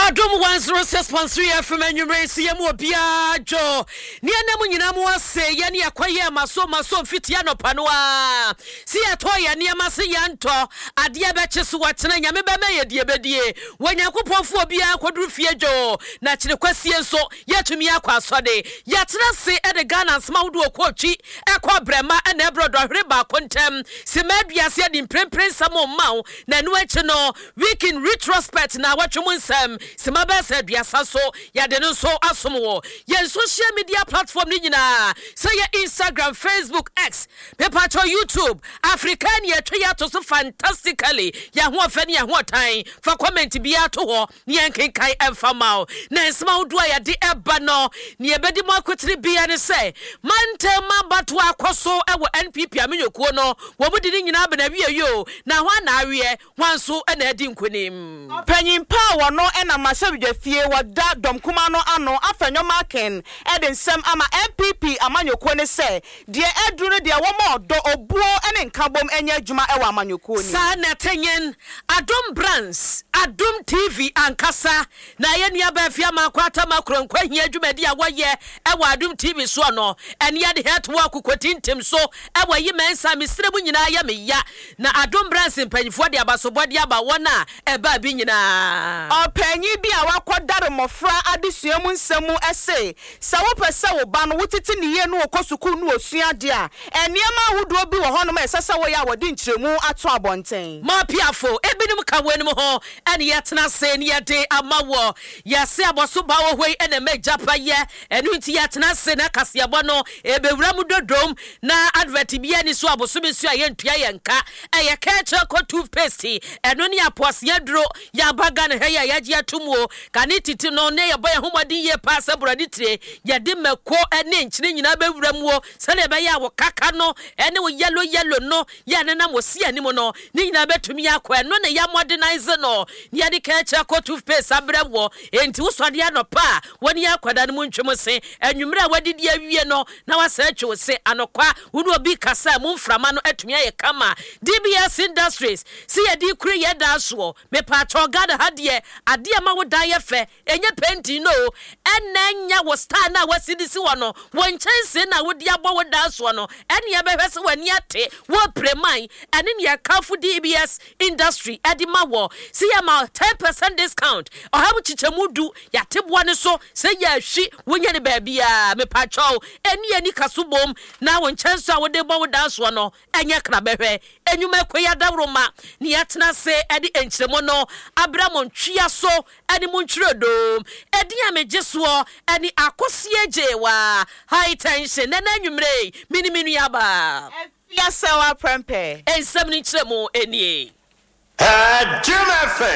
Adom 106.3 FM enyumresi yemu obiajo ni anamu nyina mu ase ya ni akwaye maso fitia no panoa si atoya ni amase yanto ade bechesu watena nyame be me yedie bedie wanyakopofo obia kwaduru fiejo na kire kwasie nso yatumi akwa asode yatena se ede Ghana smawdu okotwi ekwa brema na ebrodo hwere ba kontem se maduase ade mprempren samo maw na no echi no week in retrospect na watwum nsem Sima bese aduasa so yade no so asomo ye social media platform ni nyina say Instagram, Facebook, X, pepacho YouTube, African ye twa to so fantastically ya ho afani ya ho tan fa comment bia to ho ne yankenkai emfa maw na nsema odu ya de eba no ne ebedi mo akotiri bia ne say mantema bato akoso ewo NPP amenyokuo no wo budi ni nyina ba na wie yo na ho na awie hwanso na adi nkonim panyimpa wo no na mashabije fie wada domkuma no ano afenyo maken nsem ama MPP amanyokuo ne se de eduru de wo ma odo obuo ene nkabom enya adwuma ewa amanyokuo ni sa na tenyen Adom Brands Adom TV ankasa na ye nua ba fia makwata makronkwa hia adwumadi awoye ewa Adom TV so no ene ye de het wo akokotintim so ewa yi mensa misremu nyina ya meya na Adom Brands mpanyifo de abasobode aba wona eba bi nyina opanyi bi a wakodare mofra adesuamu nsemu ese sa wo pese wo ba no wotiti ne ye no okosuku no osua de a eniema hudo bi wo hono ma esese wo ya wodi nkyeremu ato abonten ma piafo ebinim ka wenum ho ene yetena se ne yede amawo yase aboso ba wo hoi ene majapa ye enu nti yetena se na kaseabo no ebewura mu dodom na advert bi ani so aboso besu a yentua yenka eye ketchup ko toothpaste enu ne apose yaduro ya baga ne heya yaji atumo kane titi no ne ye boy homodin ye pass bradi tire ye de meko ene nkyire nyina bewura mu se ne be ya wo kaka no ene wo yellow no ye ne na mo si ani mo no ne nyina betumi akwa eno ne ya modernize no ne de ketchup ko toothpaste abrewo enti wo sode anopa woni akwada ne mu ntwem se enwumra wadidi awie no na wasa atwe se anokwa wo no obi kasa mu mframa no atumi aye kama DBS Industries si ye di kure ye da so me pa chogada hade ade ma wo dan ye fe enye penti no enenya wo star na wasidisi wo no won chanse na wo di abo wo dan so no ene ye behwese wani ate wo preman ene ne ye kafu DBS Industry ade ma wo si ye ma 10% discount o ha chichemu du ya tebo ne so se ye hwi wonye ne ba bia me pa chow ene ye ni kasubom na won chanse a wo de bo wo dan so no enye kra behwe enyuma kwya dawroma ne yetena se ade enkyeremo no abramon twia so eni munchredo edi amejeso eni akosie jewa high tension na nanwumre mini yaba efia sewa prempe ensem ni kyeremo eni